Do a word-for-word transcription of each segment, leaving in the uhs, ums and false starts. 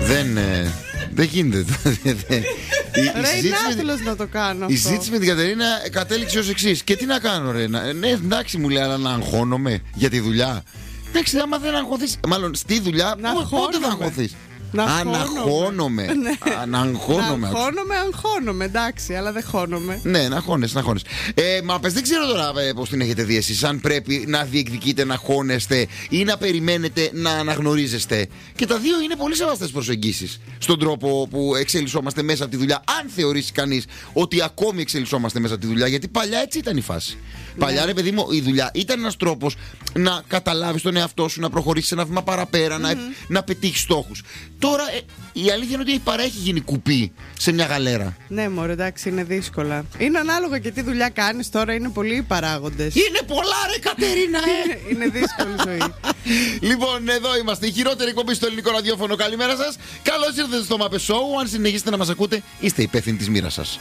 Δεν, ε, δεν γίνεται. Ρε, είναι άθελος να το κάνω αυτό. Η συζήτηση με την Κατερίνα κατέληξε ως εξής. Και τι να κάνω, ρε? Να, ναι, εντάξει, μου λέει, αλλά να αγχώνομαι για τη δουλειά. Εντάξει, άμα δεν αγχωθείς, μάλλον στη δουλειά, πότε θα αγχωθείς? Να αγχώνομαι. Να αγχώνομαι. Αγχώνομαι, αγχώνομαι, εντάξει, αλλά δεν χώνομαι. Ναι, να αγχώνεσαι, να αγχώνεσαι. Ε, μα πες, δεν ξέρω τώρα ε, πώς την έχετε δει εσείς. Αν πρέπει να διεκδικείτε να αγχώνεστε ή να περιμένετε να αναγνωρίζεστε. Και τα δύο είναι πολύ σεβαστές προσεγγίσεις στον τρόπο που εξελισσόμαστε μέσα από τη δουλειά. Αν θεωρήσει κανείς ότι ακόμη εξελισσόμαστε μέσα από τη δουλειά, γιατί παλιά έτσι ήταν η φάση. Ναι. Παλιά, ρε παιδί μου, η δουλειά ήταν ένας τρόπος να καταλάβεις τον εαυτό σου, να προχωρήσεις ένα βήμα παραπέρα, mm-hmm. να, να πετύχεις στόχους. Τώρα ε, η αλήθεια είναι ότι παρά έχει γίνει κουπί σε μια γαλέρα. Ναι, μωρέ, εντάξει, είναι δύσκολα. Είναι ανάλογα και τι δουλειά κάνεις τώρα, είναι πολλοί οι παράγοντες. Είναι πολλά, ρε Κατερίνα, ε! Είναι δύσκολη ζωή. Λοιπόν, εδώ είμαστε. Η χειρότερη εκπομπή στο ελληνικό ραδιόφωνο. Καλημέρα σας. Καλώς ήρθατε στο Muppet Show. Αν συνεχίσετε να μας ακούτε, είστε υπεύθυνοι της μοίρας σας.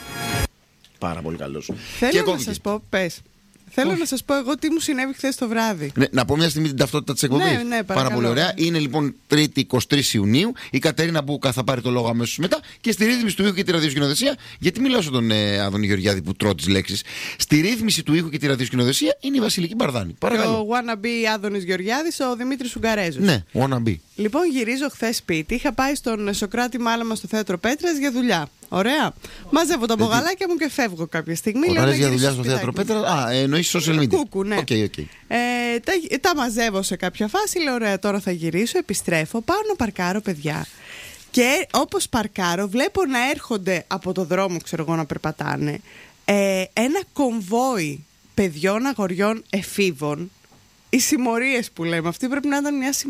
Πάρα πολύ καλός. Θέλω να σας πω, πες. Θέλω να σας πω εγώ τι μου συνέβη χθες το βράδυ. Ναι, να πω μια στιγμή την ταυτότητα της εκπομπής. Ναι, ναι, πάρα πολύ ωραία. Είναι λοιπόν Τρίτη εικοστή τρίτη Ιουνίου. Η Κατερίνα Μπούκα θα πάρει το λόγο αμέσως μετά. Και στη ρύθμιση του ήχου και τη ραδιοσκηνοδεσία. Γιατί μιλάω στον ε, Άδωνη Γεωργιάδη που τρώω τις λέξεις. Στη ρύθμιση του ήχου και τη ραδιοσκηνοδεσία είναι η Βασιλική Μπαρδάνη. Παρακαλώ. Ο wannabe Άδωνης Γεωργιάδης, ο Δημήτρης Ουγγαρέζος. Ναι, wannabe. Λοιπόν, γυρίζω χθες σπίτι. Είχα πάει στον Σοκράτη Μάλαμα στο Θέατρο Πέτρας για δουλειά. Ωραία. Μαζεύω τα μπογαλάκια μου και φεύγω κάποια στιγμή. Όταν για δουλειά στο Θέατρο Πέτρας. Α, εννοείς social media. Κούκου, ναι. Okay, okay. Ε, τα, τα μαζεύω σε κάποια φάση. Λέω, ωραία, τώρα θα γυρίσω. Επιστρέφω. Πάω να παρκάρω, παιδιά. Και όπως παρκάρω, βλέπω να έρχονται από το δρόμο, ξέρω εγώ, να περπατάνε ε, ένα κομβόι παιδιών, αγοριών, εφήβων. Οι συμμορίες που λέμε. Αυτή πρέπει να ήταν μια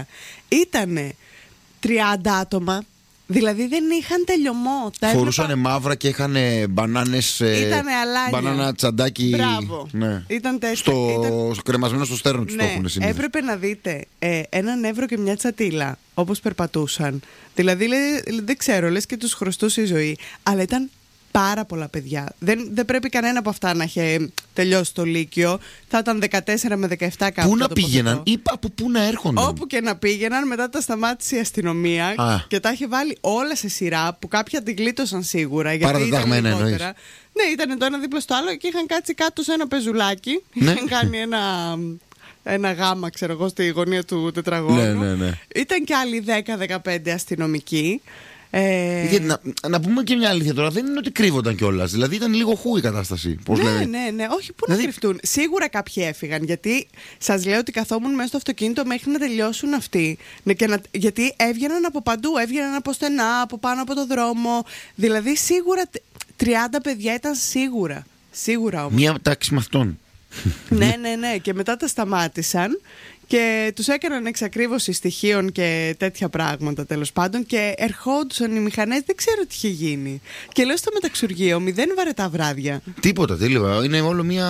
συμμορία. Ήτανε τριάντα άτομα. Δηλαδή δεν είχαν τελειωμό. Φορούσανε έβλεπα... μαύρα και είχαν μπανάνες. Ήτανε αλάνια. Μπανάνα τσαντάκι. Μπράβο. Ναι. Ήταν τέσσερα. Στο... Ήταν... κρεμασμένο στο στέρνο τους, ναι, το έχουν συνήθως. Έπρεπε να δείτε ε, έναν εύρο και μια τσατίλα όπως περπατούσαν. Δηλαδή λέ, δεν ξέρω, λες και τους χρωστούσε η ζωή. Αλλά ήταν πάρα πολλά παιδιά. Δεν, δεν πρέπει κανένα από αυτά να είχε τελειώσει το Λύκειο. Θα ήταν δεκατέσσερα με δεκαεπτά κάπου. Πού να πήγαιναν ή από πού να έρχονταν? Όπου και να πήγαιναν, μετά τα σταμάτησε η αστυνομία. Α. Και τα είχε βάλει όλα σε σειρά που κάποια την γλίτωσαν σίγουρα. Παραδεδαγμένα εννοείς? Ναι, ήταν το ένα δίπλα στο άλλο και είχαν κάτσει κάτω σε ένα πεζουλάκι. Ναι. Είχαν κάνει ένα, ένα γάμα, ξέρω εγώ, στη γωνία του τετραγώνου. Ναι, ναι, ναι. Ήταν και άλλοι δέκα δεκαπέντε αστυνομικοί. Ε... Γιατί, να, να πούμε και μια αλήθεια τώρα, δεν είναι ότι κρύβονταν κιόλας. Δηλαδή ήταν λίγο χου η κατάσταση. Πώς ναι, λέμε. ναι, ναι, όχι, πού δηλαδή... να κρυφτούν. Σίγουρα κάποιοι έφυγαν. Γιατί σας λέω ότι καθόμουν μέσα στο αυτοκίνητο μέχρι να τελειώσουν αυτοί. Ναι, και να... Γιατί έβγαιναν από παντού, έβγαιναν από στενά, από πάνω από το δρόμο. Δηλαδή σίγουρα τριάντα παιδιά ήταν σίγουρα. Σίγουρα όμως. Μια τάξη μαθητών. Ναι, ναι, ναι. Και μετά τα σταμάτησαν. Και τους έκαναν εξακρίβωση στοιχείων και τέτοια πράγματα, τέλος πάντων. Και ερχόντουσαν οι μηχανές, δεν ξέρω τι είχε γίνει. Και λέω στο μεταξουργείο, μηδέν βαρετά βράδια. Τίποτα, τέλειο. Είναι όλο μια.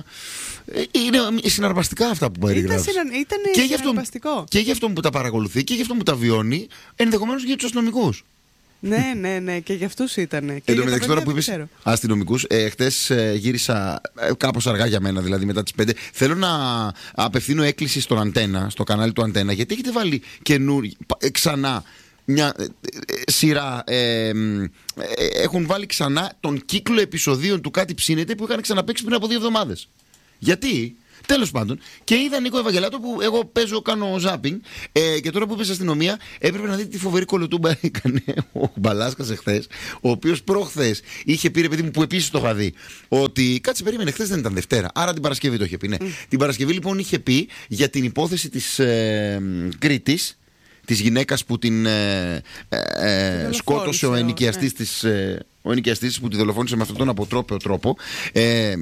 Είναι συναρπαστικά αυτά που περιγράφεις. Ήταν, ήταν και συναρπαστικό. Και για αυτόν που τα παρακολουθεί και για αυτόν που τα βιώνει, ενδεχομένως για τους αστυνομικούς. Ναι, ναι, ναι, και για αυτούς ήταν. Εν τω μεταξύ, τώρα που είπες αστυνομικούς, ε, χτες ε, γύρισα ε, κάπως αργά για μένα, δηλαδή μετά τις πέντε. Θέλω να απευθύνω έκκληση στον Αντένα, στο κανάλι του Αντένα, γιατί έχετε βάλει καινούργια, ε, ξανά μια ε, ε, σειρά. Ε, ε, ε, έχουν βάλει ξανά τον κύκλο επεισοδίων του Κάτι Ψήνεται που είχαν ξαναπαίξει πριν από δύο εβδομάδες. Γιατί? Τέλος πάντων, και είδα Νίκο Ευαγγελάτο που εγώ παίζω, κάνω ζάπινγκ. Ε, και τώρα που είπες αστυνομία, έπρεπε να δείτε τι φοβερή κολοτούμπα έκανε ο Μπαλάσκας εχθές. Ο οποίος προχθές είχε πει, ρε παιδί μου, που επίσης το είχα δει, ότι κάτσε, περίμενε, χθες δεν ήταν Δευτέρα. Άρα την Παρασκευή το είχε πει. Ναι. Mm. Την Παρασκευή λοιπόν είχε πει για την υπόθεση της ε, Κρήτης, της γυναίκας που την ε, ε, ε, σκότωσε ο ενοικιαστής ναι. της. Ε, ο ενοικιαστής που τη δολοφόνησε με αυτόν τον αποτρόπαιο τρόπο. Ε,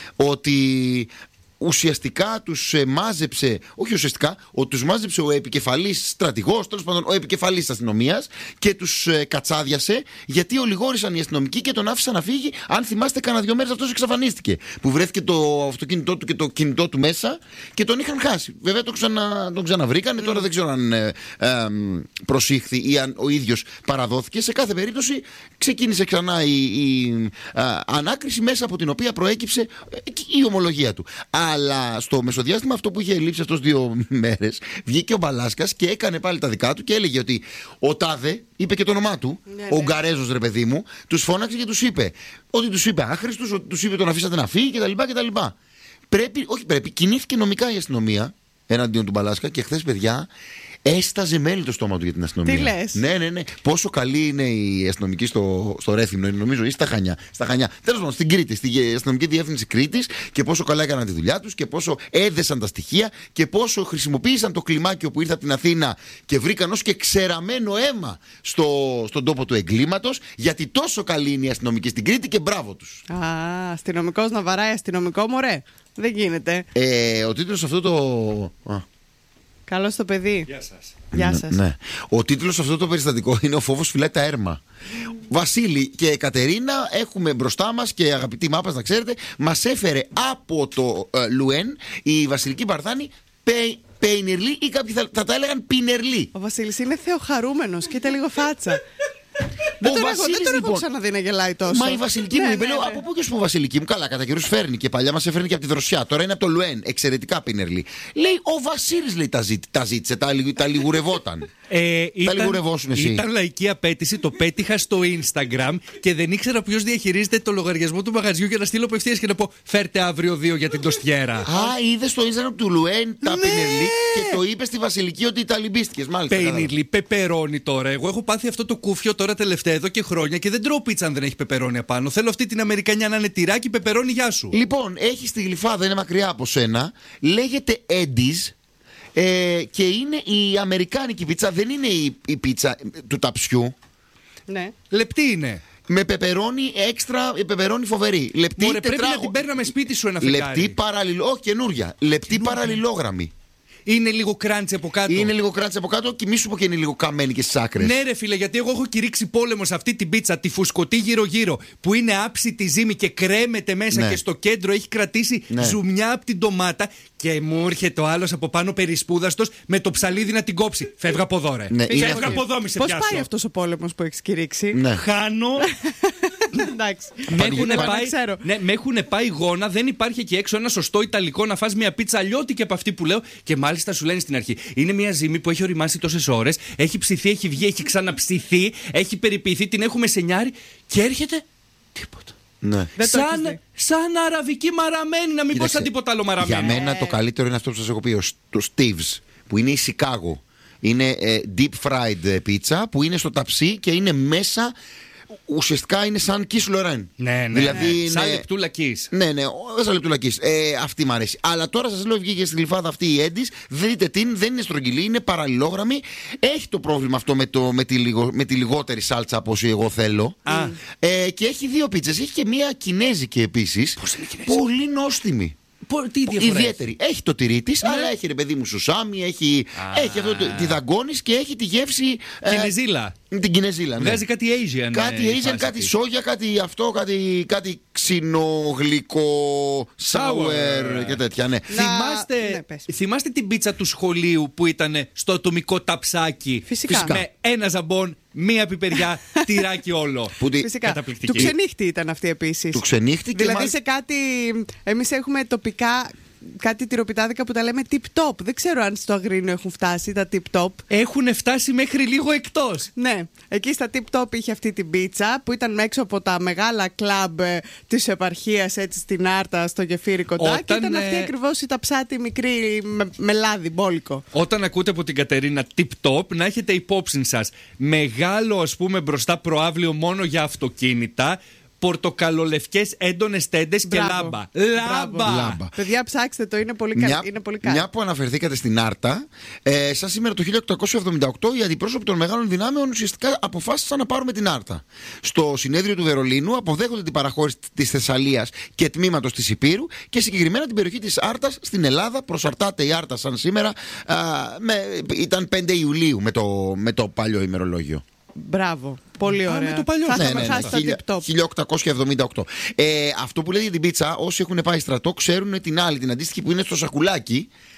ότι. Ουσιαστικά τους ε, μάζεψε, όχι ουσιαστικά, ότι τους μάζεψε ο επικεφαλής στρατηγός, τέλος πάντων ο επικεφαλής της αστυνομίας και τους ε, κατσάδιασε γιατί ολιγόρησαν οι αστυνομικοί και τον άφησαν να φύγει. Αν θυμάστε, κάνα δύο μέρες αυτός εξαφανίστηκε. Που βρέθηκε το αυτοκίνητό του και το κινητό του μέσα και τον είχαν χάσει. Βέβαια τον, ξανα, τον ξαναβρήκανε, mm. τώρα δεν ξέρω αν ε, ε, προσήχθη ή αν ο ίδιος παραδόθηκε. Σε κάθε περίπτωση ξεκίνησε ξανά η, η, η α, ανάκριση μέσα από την οποία προέκυψε η ομολογία του. Αλλά στο μεσοδιάστημα αυτό που είχε λείψει αυτός δύο μέρες, βγήκε ο Μπαλάσκας και έκανε πάλι τα δικά του και έλεγε ότι ο Τάδε, είπε και το όνομά του, ναι, ο Ουγγαρέζος ρε παιδί μου, τους φώναξε και τους είπε ότι τους είπε άχρηστους, ότι τους είπε τον αφήσατε να φύγει κτλ. κτλ. Πρέπει, όχι πρέπει, κινήθηκε νομικά η αστυνομία εναντίον του Μπαλάσκα και χθες, παιδιά, έσταζε μέλι το στόμα του για την αστυνομία. Τι λες? Ναι, ναι, ναι. Πόσο καλή είναι η αστυνομική στο, στο Ρέθυμνο, νομίζω, ή στα Χανιά. Στα Χανιά. Τέλος πάντων, στην Κρήτη, στην αστυνομική διεύθυνση Κρήτης, και πόσο καλά έκαναν τη δουλειά τους και πόσο έδεσαν τα στοιχεία και πόσο χρησιμοποίησαν το κλιμάκιο που ήρθε από την Αθήνα και βρήκαν ως και ξεραμένο αίμα στο, στον τόπο του εγκλήματος. Γιατί τόσο καλή είναι η αστυνομική στην Κρήτη και μπράβο τους. Α, αστυνομικός να βαράει αστυνομικό, μωρέ. Δεν γίνεται. Ε, ο τίτλος αυτό το. Α. Καλώς το παιδί. Γεια σας. Γεια σας. Ναι, ναι. Ο τίτλος σε αυτό το περιστατικό είναι «Ο φόβος φυλάει τα έρμα». Mm. Βασίλη και Κατερίνα έχουμε μπροστά μας, και αγαπητή Μάπας να ξέρετε, μας έφερε από το ε, Λουέν η Βασιλική Παρθάνη πε, Πέινερλή, ή κάποιοι θα, θα τα έλεγαν Πινερλή. Ο Βασίλης είναι θεοχαρούμενος, κοίτα λίγο φάτσα. Δεν τον έχω, δεν τον λοιπόν, έχω ξαναδεί να γελάει τόσο. Μα η Βασιλική ναι, μου ναι, είπε, ναι, λέω, ναι. από πού και σου πω Βασιλική μου, καλά, κατά καιρούς φέρνει και παλιά μας έφερνει και από τη Δροσιά. Τώρα είναι από το Λουέν, εξαιρετικά Πινερλή. Λέει, ο Βασίλης λέει τα, ζή, τα ζήτησε, τα, τα λιγουρευόταν. Ε, τα ήταν, λιγουρευόσουν εσύ. Ήταν λαϊκή απέτηση, το πέτυχα στο Instagram και δεν ήξερα ποιος διαχειρίζεται το λογαριασμό του μαγαζιού για να στείλω απευθείας και να πω φέρτε αύριο δύο για την τοστιέρα. Α, είδε στο Instagram του Λουέν τα ναι. Πινερλή και το είπε στη Βασιλική ότι τα λυμπίστηκες. Μάλιστα. Πέινερλή, πεπερώνει τώρα. Εγώ έχω πάθει αυτό το κούφιο τώρα τελευταία εδώ και χρόνια και δεν τρώω πίτσα αν δεν έχει πεπερώνει απάνω. Θέλω αυτή την Αμερικανιά να είναι τυράκι, πεπερώνει, γεια σου. Λοιπόν, έχει στη Γλυφάδα, είναι μακριά από σένα. Λέγεται Eddie's. Ε, και είναι η αμερικάνικη πίτσα, δεν είναι η, η πίτσα του ταψιού. Ναι. Λεπτή είναι. Με πεπερώνει έξτρα, πεπερώνει φοβερή. Λεπτή, Μωρέ, πρέπει τετράγω... να την παίρναμε σπίτι σου ένα φεγγάρι. Λεπτή παραλληλό, όχι καινούρια. Λεπτή παραλληλόγραμμη. Είναι λίγο κράντσι από κάτω. Είναι λίγο κράτηση από κάτω και μη σου πω και είναι λίγο καμένη και στις άκρες. Ναι, ρε φίλε, γιατί εγώ έχω κηρύξει πόλεμο σε αυτή την πίτσα, τη φουσκωτή γύρω-γύρω, που είναι άψητη ζύμη και κρέμεται μέσα, ναι. Και στο κέντρο έχει κρατήσει, ναι, ζουμιά από την ντομάτα. Και μου έρχεται ο άλλος από πάνω περισπούδαστος με το ψαλίδι να την κόψει. Φεύγα από εδώ, ρε. Ναι, Φεύγα από εδώ, μη σε Πώς πιάσω. πάει αυτός ο πόλεμος που έχεις κηρύξει? Ναι. Χάνω. Εντάξει. Με έχουν πάει, ξέρω. ναι, με έχουν πάει γόνα, δεν υπάρχει εκεί έξω ένα σωστό Ιταλικό να φας μια πίτσα αλλιώτικη από αυτή που λέω. Και μάλιστα σου λένε στην αρχή: είναι μια ζύμη που έχει οριμάσει τόσες ώρες, έχει ψηθεί, έχει βγει, έχει ξαναψηθεί, έχει περιποιηθεί, την έχουμε σενιάρει και έρχεται τίποτα. Ναι. Σαν, σαν αραβική μαραμένη, να μην πω σαν τίποτα άλλο μαραμένη. Για μένα το καλύτερο είναι αυτό που σας έχω πει, το Steve's, που είναι η Σικάγο. Είναι ε, deep fried πίτσα που είναι στο ταψί και είναι μέσα. Ουσιαστικά είναι σαν Kiss Lorraine. Ναι, ναι. Δηλαδή ναι. είναι... Σαν λεπτούλα Kiss. Ναι, ναι, σαν λεπτούλα Kiss. Ε, αυτή μου αρέσει. Αλλά τώρα σας λέω, βγήκε στη Γλυφάδα αυτή η Eddie's. Δείτε την, δεν είναι στρογγυλή, είναι παραλληλόγραμμη. Έχει το πρόβλημα αυτό με, το, με, τη, λιγο, με τη λιγότερη σάλτσα από όσο εγώ θέλω. Α. Ε, και έχει δύο πίτσες. Έχει και μία κινέζικη επίσης. Πώς είναι η κινέζικη? Πολύ νόστιμη. Τι διαφορά ιδιαίτερη. Έχει, έχει το τυρί της, ναι, αλλά έχει ρε παιδί μου σουσάμι, έχει, έχει αυτό το, τη δαγκώνεις και έχει τη γεύση. Κινεζίλα. Ε, την Κινεζίλα, ναι. Βγάζει κάτι Asian. Κάτι Asian, κάτι της. Σόγια, κάτι αυτό, κάτι, κάτι ξινογλυκό, sour και τέτοια, ναι. Να... Θυμάστε, ναι, θυμάστε την πίτσα του σχολείου που ήταν στο ατομικό ταψάκι? Φυσικά. Με ένα ζαμπόν, μία πιπεριά, τυράκι όλο. Που τη... Φυσικά. Καταπληκτική. Του ξενύχτη ήταν αυτή επίσης. Του ξενύχτη και Δηλαδή μάλ... σε κάτι. Εμείς έχουμε τοπικά κάτι τυροπιτάδικα που τα λέμε tip-top. Δεν ξέρω αν στο Αγρίνιο έχουν φτάσει τα tip-top. Έχουν φτάσει μέχρι λίγο εκτός. Ναι, εκεί στα tip-top είχε αυτή την πίτσα που ήταν έξω από τα μεγάλα κλαμπ ε, της επαρχίας, έτσι στην Άρτα, στο γεφύρι κοντά. Όταν, και ήταν ε... αυτή ακριβώς η ταψάτη μικρή με, με λάδι, μπόλικο. Όταν ακούτε από την Κατερίνα tip-top, να έχετε υπόψη σας μεγάλο, ας πούμε, μπροστά προάβλιο μόνο για αυτοκίνητα, πορτοκαλολευκές έντονες τέντες και λάμπα. Λάμπα. Λάμπα. Παιδιά, ψάξτε το, είναι πολύ, κα... Μια, είναι πολύ καλό. μια που αναφερθήκατε στην Άρτα, ε, σαν σήμερα το χίλια οκτακόσια εβδομήντα οκτώ οι αντιπρόσωποι των μεγάλων δυνάμεων ουσιαστικά αποφάσισαν να πάρουμε την Άρτα. Στο συνέδριο του Βερολίνου αποδέχονται την παραχώρηση της Θεσσαλίας και τμήματος της Υπήρου και συγκεκριμένα την περιοχή της Άρτας στην Ελλάδα. Προσαρτάται η Άρτα σαν σήμερα. Α, με, ήταν πέντε Ιουλίου με το, με το παλιό ημερολόγιο. Μπράβο. Πολύ ωραία. Α, με το παλιό. Θα Ναι, είχαμε ναι, χάσει ναι, τα tip-top. χίλια οκτακόσια εβδομήντα οκτώ. Ε, αυτό που λέει για την πίτσα, όσοι έχουν πάει στρατό, ξέρουν την άλλη, την αντίστοιχη που είναι στο σακουλάκι.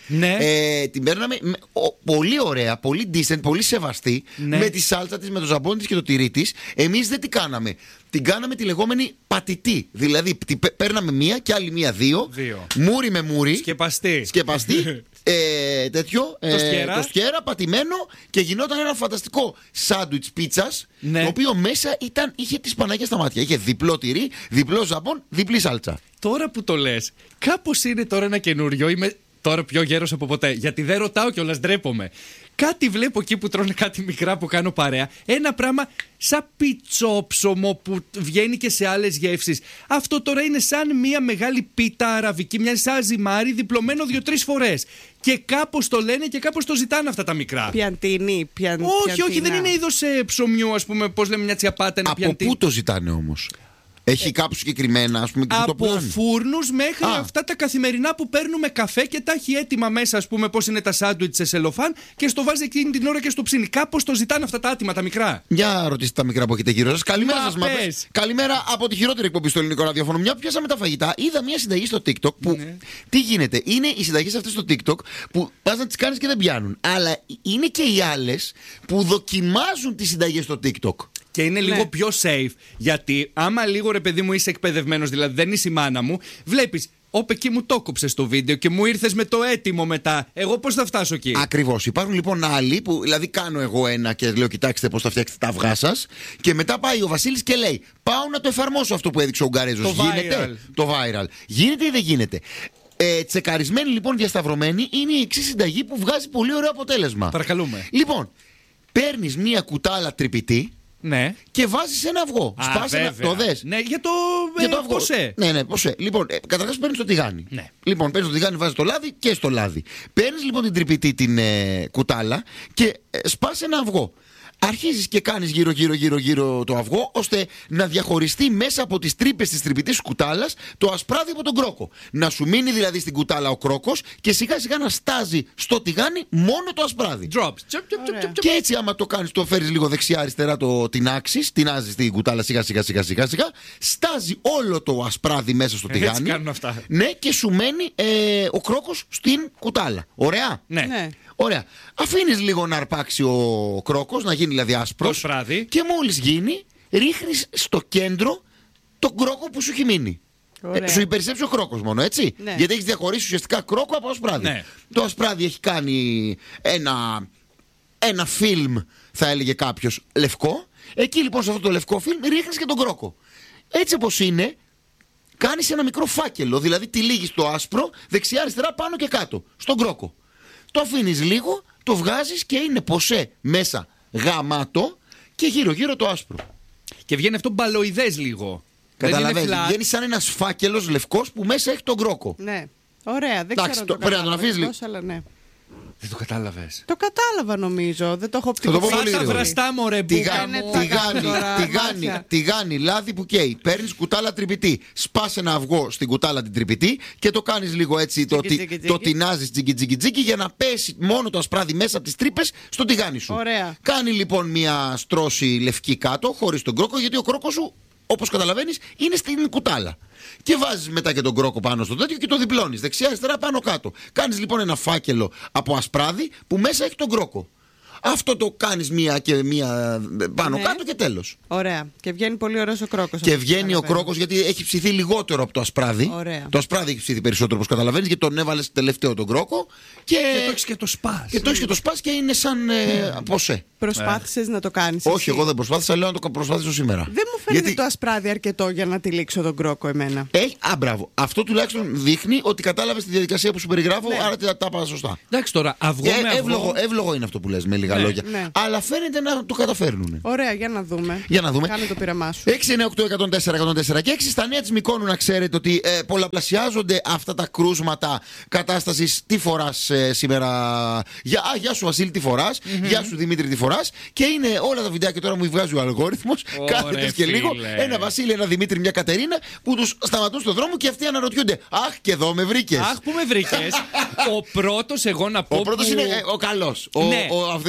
Ναι. Ε, την παίρναμε με, ο, πολύ ωραία, πολύ decent, πολύ σεβαστή. Ναι. Με τη σάλτσα της, με το ζαμπόνι της και το τυρί της. Εμείς δεν την κάναμε. Την κάναμε τη λεγόμενη πατητή. Δηλαδή, την παίρναμε μία και άλλη μία δύο. Δύο. Μούρι με μούρι. Σκεπαστή. Σκεπαστή. ε, τέτοιο. Το ε, σκέρα. το σκέρα πατημένο και γινόταν ένα φανταστικό σάντουιτς πίτσας. Ναι. Το οποίο μέσα ήταν, είχε τις Παναγιές στα μάτια. Είχε διπλό τυρί, διπλό ζαμπόν, διπλή σάλτσα. Τώρα που το λες, κάπως είναι τώρα ένα καινούριο. Είμαι τώρα πιο γέρος από ποτέ. Γιατί δεν ρωτάω κιόλας, ντρέπομαι. Κάτι βλέπω εκεί που τρώνε κάτι μικρά που κάνω παρέα. Ένα πράγμα σαν πιτσόψωμο που βγαίνει και σε άλλες γεύσεις. Αυτό τώρα είναι σαν μια μεγάλη πίτα αραβική, μια σαν ζυμάρι διπλωμένο δύο-τρεις φορές. Και κάπως το λένε και κάπως το ζητάνε αυτά τα μικρά. Πιαντίνι, πιαν, όχι, πιαντίνα. όχι, δεν είναι είδος ε, ψωμιού, ας πούμε, πώς λέμε, μια τσιαπάτα, ένα Από πιαντίνι. πού το ζητάνε όμως? Έχει κάπου συγκεκριμένα, ας πούμε, και το Από πλάνο. φούρνους μέχρι Α. αυτά τα καθημερινά που παίρνουμε καφέ και τα έχει έτοιμα μέσα, ας πούμε, πώς είναι τα σάντουιτς σε σελοφάν και στο βάζει εκείνη την ώρα και στο ψήνει. Κάπως το ζητάνε αυτά τα άτομα, τα μικρά. Για ρωτήστε τα μικρά που έχετε γύρω σας. Καλημέρα Μα σας, μάπες. πες. Καλημέρα από τη χειρότερη εκπομπή στο ελληνικό ραδιόφωνο. Μια που πιάσαμε τα φαγητά, είδα μια συνταγή στο TikTok που. Ναι. Τι γίνεται, είναι οι συνταγές αυτές στο TikTok που πας να τις κάνεις και δεν πιάνουν. Αλλά είναι και οι άλλες που δοκιμάζουν τις συνταγές στο TikTok. Και είναι λίγο Ναι. πιο safe. Γιατί άμα λίγο ρε παιδί μου είσαι εκπαιδευμένος, δηλαδή δεν είσαι η μάνα μου, βλέπεις, όπε εκεί μου το κόψες το βίντεο και μου ήρθες με το έτοιμο μετά. Εγώ πώς θα φτάσω εκεί? Ακριβώς. Υπάρχουν λοιπόν άλλοι που, δηλαδή, κάνω εγώ ένα και λέω: κοιτάξτε πώς θα φτιάξετε τα αυγά σας. Και μετά πάει ο Βασίλης και λέει: πάω να το εφαρμόσω αυτό που έδειξε ο Ουγγαρέζος. Το Γίνεται viral. το viral. Γίνεται ή δεν γίνεται? Ε, τσεκαρισμένη λοιπόν, διασταυρωμένη, είναι η εξής συνταγή που βγάζει πολύ ωραίο αποτέλεσμα. Παρακαλούμε. Λοιπόν, παίρνεις μία κουτάλα τρυπητή Ναι. και βάζεις ένα αυγό. Α, Σπάς ένα. βέβαια. Το δες. Ναι, για το, Για ε, το αυγό. ποσέ. Ναι, ναι, ποσέ. Λοιπόν, ε, καταρχάς παίρνεις το τηγάνι. Ναι. Λοιπόν, παίρνεις το τηγάνι, βάζεις το λάδι και στο λάδι. Παίρνεις λοιπόν την τρυπητή την ε, κουτάλα και ε, σπάς ένα αυγό. Αρχίζεις και κάνεις γύρω γύρω γύρω γύρω το αυγό, ώστε να διαχωριστεί μέσα από τις τρύπες της τρυπητής κουτάλας το ασπράδι από τον κρόκο. Να σου μείνει δηλαδή στην κουτάλα ο κρόκος και σιγά σιγά να στάζει στο τηγάνι μόνο το ασπράδι. Drops. Τσοπ, τσοπ, τσοπ, Ωραία. τσοπ. Και έτσι, άμα το κάνεις, το φέρεις λίγο δεξιά-αριστερά, το τεινάξεις, τεινάζεις την κουτάλα σιγά σιγά σιγά σιγά σιγά, στάζει όλο το ασπράδι μέσα στο Έτσι τηγάνι. κάνουν αυτά. Ναι, και σου μένει ε, ο κρόκος στην κουτάλα. Ωραία. Ναι. Ναι. Ωραία. Αφήνεις λίγο να αρπάξει ο κρόκος, να γίνει δηλαδή άσπρος. Το σπράδι. Και μόλις γίνει, ρίχνεις στο κέντρο τον κρόκο που σου έχει μείνει. Ωραία. Ε, σου υπερισέψει ο κρόκος μόνο, έτσι. Ναι. Γιατί έχεις διαχωρίσει ουσιαστικά κρόκο από ασπράδι. Ναι. Το ασπράδι έχει κάνει ένα, ένα φιλμ, θα έλεγε κάποιος, λευκό. Εκεί λοιπόν σε αυτό το λευκό φιλμ ρίχνεις και τον κρόκο. Έτσι όπως είναι, κάνεις ένα μικρό φάκελο. Δηλαδή τυλίγεις το άσπρο δεξιά-αριστερά, πάνω και κάτω, στον κρόκο. Το αφήνεις λίγο, το βγάζεις και είναι ποσέ μέσα γαμάτο και γύρω-γύρω το άσπρο. Και βγαίνει αυτό μπαλοειδές λίγο. Δεν είναι Καταλαβαίνεις. flat. Βγαίνει σαν ένας φάκελος λευκός που μέσα έχει τον κρόκο. Ναι. Ωραία, δεν Εντάξει, ξέρω το- το, πρέπει να τον κατάλαβα αφήσεις λίγο. εκτός, αλλά ναι. Δεν το κατάλαβες. Το κατάλαβα νομίζω, δεν το έχω Θα το πω οπτικοποιήσει. πολύ Φάτα γρήγορα. βραστά μωρέ μπούκα Τηγάνι, μου. τα τηγάνι, τώρα, τηγάνι, μάτια. τηγάνι, λάδι που καίει. Παίρνεις κουτάλα τρυπητή. Σπάς ένα αυγό στην κουτάλα την τρυπητή και το κάνεις λίγο έτσι. Το, Τζίκι, τι- τζίκι, το τζίκι. τεινάζεις τζίκι τζίκι τζίκι για να πέσει μόνο το ασπράδι μέσα από τις τρύπες στο τηγάνι σου. Ωραία. Κάνει λοιπόν μια στρώση λευκή κάτω, χωρίς τον κρόκο, γιατί ο κρόκος σου, όπως καταλαβαίνεις, είναι στην κουτάλα. Και βάζεις μετά και τον κρόκο πάνω στο τέτοιο και το διπλώνεις δεξιά-αριστερά, πάνω κάτω. Κάνεις λοιπόν ένα φάκελο από ασπράδι που μέσα έχει τον κρόκο. Αυτό το κάνεις μία και μία πάνω Ναι. κάτω και τέλος. Ωραία. Και βγαίνει πολύ ωραίος ο κρόκος. Και όπως βγαίνει ο καταλαβαίνω. κρόκος γιατί έχει ψηθεί λιγότερο από το ασπράδι. Ωραία. Το ασπράδι έχει ψηθεί περισσότερο, όπως καταλαβαίνεις, γιατί τον έβαλες τελευταίο τον κρόκο. Και, Και το έχεις και το σπάς. και το έχεις και το σπάς και είναι σαν ε, ποσέ. Προσπάθησες να το κάνεις. Όχι, εσύ. εγώ δεν προσπάθησα, λέω να το προσπαθήσω σήμερα. Δεν μου φαίνεται Γιατί- το ασπράδι αρκετό για να τυλίξω τον κρόκο εμένα. Έχει, α, μπράβο. Αυτό τουλάχιστον δείχνει ότι κατάλαβες τη διαδικασία που σου περιγράφω, Ναι. άρα τα, τα είπα σωστά. Εντάξει τώρα, αυγό Ε, με αυγό. εύλογο, εύλογο είναι αυτό που λες, με λίγα Ναι, λόγια. ναι. Αλλά φαίνεται να το καταφέρνουν. Ωραία, για να δούμε. Για να δούμε. Κάνε το πείραμά σου. έξι εννιά οκτώ εκατόν τέσσερα εκατόν τέσσερα και έξι. Στα νέα της Μυκόνου να ξέρετε ότι ε, πολλαπλασιάζονται αυτά τα κρούσματα κατάστασης. Τι φοράς ε, σήμερα? Για, α, γεια σου Βασίλη, τι φοράς? Γεια σου Δημήτρη, τι φοράς? Και είναι όλα τα βιντεάκια τώρα μου βγάζει ο αλγόριθμος. Ωραία, Κάθε τρεις και φίλε. λίγο. Ένα Βασίλη, ένα Δημήτρη, μια Κατερίνα που τους σταματούν στον δρόμο και αυτοί αναρωτιούνται. Αχ, και εδώ με βρήκες. Αχ, που με βρήκες. Ο πρώτος εγώ να πω. Ο πρώτος που- είναι ε, ο καλός. Ο, Ναι. ο, αυθεν-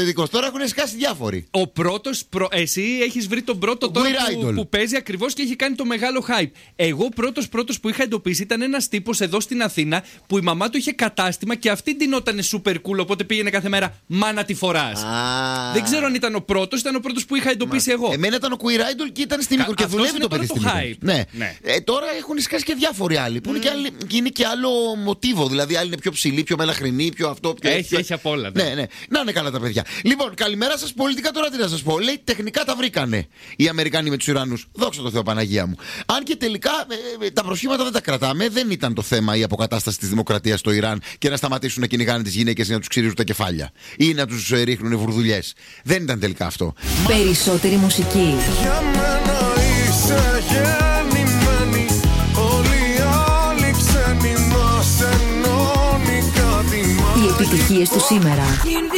ειδικός. Τώρα έχουν σκάσει διάφοροι. Ο πρώτος, προ... εσύ έχεις βρει τον πρώτο τώρα που, που παίζει ακριβώς και έχει κάνει το μεγάλο hype. Εγώ πρώτος πρώτος που είχα εντοπίσει ήταν ένας τύπος εδώ στην Αθήνα που η μαμά του είχε κατάστημα και αυτή ντυνότανε super cool. Οπότε πήγαινε κάθε μέρα, μάνα τη φοράς. Ah. Δεν ξέρω αν ήταν ο πρώτος, ήταν ο πρώτος που είχα εντοπίσει εγώ. Εμένα ήταν ο Queer Idol και ήταν στην Μύκονο και δουλεύει το παιδί στην Μύκονο. Ναι. ναι. Ε, τώρα έχουν σκάσει και διάφοροι άλλοι που mm. είναι, και άλλοι, και είναι και άλλο μοτίβο. Δηλαδή, άλλοι είναι πιο ψηλοί, πιο μελαχρινοί, πιο αυτό. Πιο έχει, πιο... έχει απ' όλα. Ναι, ναι. Να είναι καλά τα παιδιά. Λοιπόν, καλημέρα σας. Πολιτικά τώρα τι να σας πω. Λέει, τεχνικά τα βρήκανε οι Αμερικάνοι με τους Ιρανούς. Δόξα τω Θεώ, Παναγία μου. Αν και τελικά ε, τα προσχήματα δεν τα κρατάμε, δεν ήταν το θέμα η αποκατάσταση της δημοκρατίας στο Ιράν και να σταματήσουν να κυνηγάνε τις γυναίκες ή να τους ξυρίζουν τα κεφάλια ή να τους ε, ρίχνουν βουρδουλιές. Δεν ήταν τελικά αυτό. Περισσότερη μουσική. Για μένα είσαι γεννημένη. Όλοι οι άλλοι ξένοι μας ενώνει κάτι. Οι επιτυχίες του σήμερα.